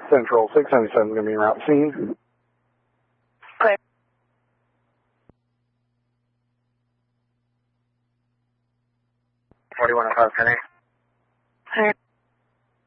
Central 677 is going to be en route scene. Clear. 4105 Connect. Clear.